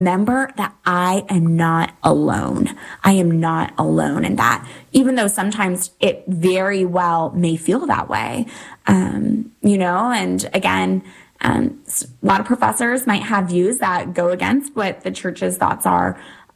remember that I am not alone. I am not alone in that, even though sometimes it very well may feel that way. And again, a lot of professors might have views that go against what the church's thoughts are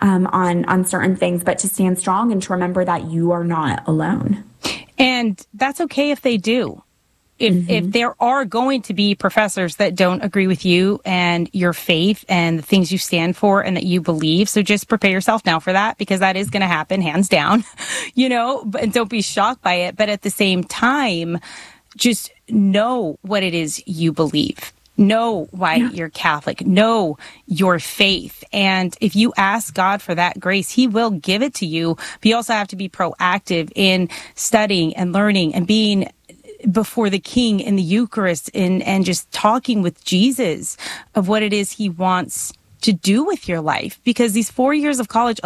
on certain things, but to stand strong and to remember that you are not alone. And that's okay if they do. If there are going to be professors that don't agree with you and your faith and the things you stand for and that you believe, so just prepare yourself now for that, because that is going to happen, hands down, and don't be shocked by it. But at the same time, just know what it is you believe. Know why you're Catholic. Know your faith. And if you ask God for that grace, he will give it to you. But you also have to be proactive in studying and learning and being before the King in the Eucharist and just talking with Jesus of what it is he wants to do with your life. Because these 4 years of college,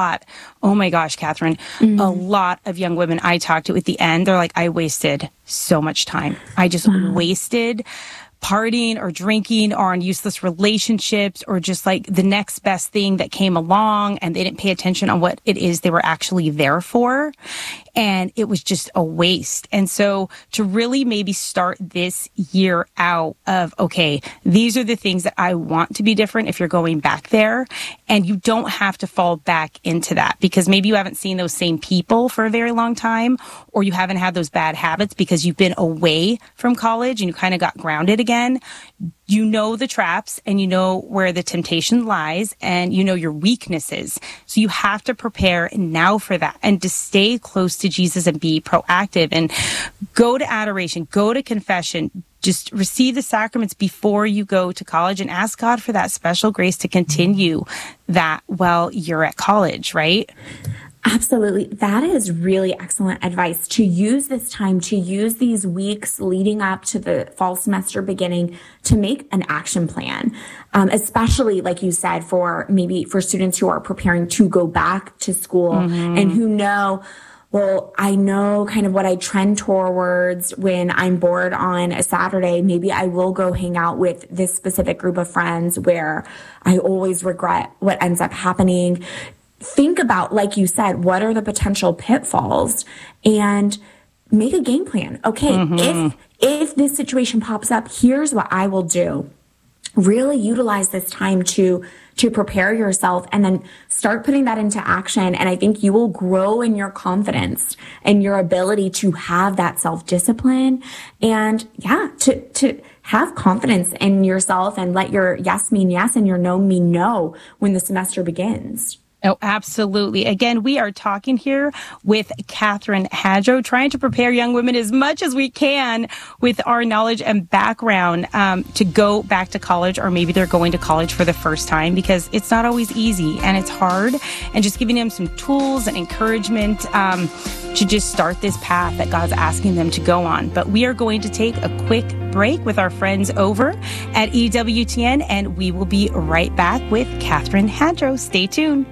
oh my gosh, Catherine, a lot of young women I talked to at the end, they're like, I wasted so much time. I just wasted partying or drinking or on useless relationships or just like the next best thing that came along, and they didn't pay attention on what it is they were actually there for. And it was just a waste. And so to really maybe start this year out of, okay, these are the things that I want to be different if you're going back there. And you don't have to fall back into that, because maybe you haven't seen those same people for a very long time, or you haven't had those bad habits because you've been away from college and you kind of got grounded again. You know the traps and you know where the temptation lies and you know your weaknesses. So you have to prepare now for that and to stay close to Jesus and be proactive and go to adoration, go to confession, just receive the sacraments before you go to college and ask God for that special grace to continue that while you're at college, right? Absolutely. That is really excellent advice, to use this time, to use these weeks leading up to the fall semester beginning to make an action plan, especially, like you said, for students who are preparing to go back to school and who know, well, I know kind of what I trend towards when I'm bored on a Saturday. Maybe I will go hang out with this specific group of friends where I always regret what ends up happening. Think about, like you said, what are the potential pitfalls and make a game plan. Okay, if this situation pops up, here's what I will do. Really utilize this time to prepare yourself and then start putting that into action. And I think you will grow in your confidence and your ability to have that self-discipline and to have confidence in yourself and let your yes mean yes and your no mean no when the semester begins. Oh, absolutely. Again, we are talking here with Catherine Hadro, trying to prepare young women as much as we can with our knowledge and background to go back to college, or maybe they're going to college for the first time, because it's not always easy and it's hard. And just giving them some tools and encouragement to just start this path that God's asking them to go on. But we are going to take a quick break with our friends over at EWTN, and we will be right back with Catherine Hadro. Stay tuned.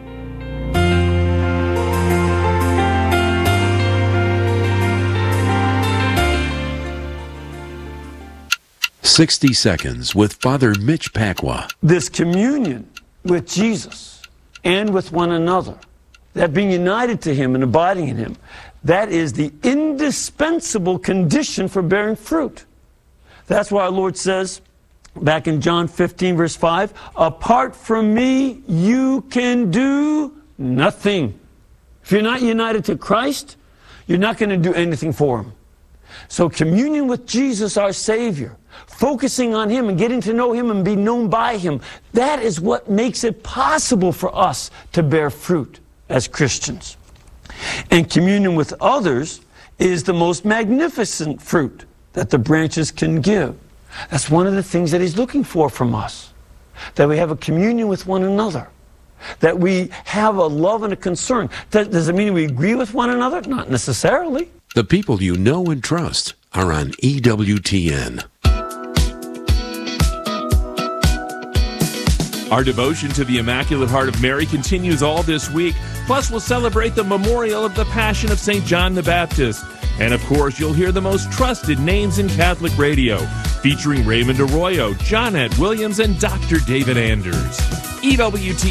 60 Seconds with Father Mitch Pacwa. This communion with Jesus and with one another, that being united to him and abiding in him, that is the indispensable condition for bearing fruit. That's why our Lord says, back in John 15, verse 5, apart from me, you can do nothing. If you're not united to Christ, you're not going to do anything for him. So communion with Jesus, our Savior, focusing on him and getting to know him and be known by him, that is what makes it possible for us to bear fruit as Christians. And communion with others is the most magnificent fruit that the branches can give. That's one of the things that he's looking for from us, that we have a communion with one another, that we have a love and a concern. Does it mean we agree with one another? Not necessarily. The people you know and trust are on EWTN. Our devotion to the Immaculate Heart of Mary continues all this week. Plus, we'll celebrate the memorial of the Passion of St. John the Baptist. And of course, you'll hear the most trusted names in Catholic radio, featuring Raymond Arroyo, John Ed Williams, and Dr. David Anders. EWT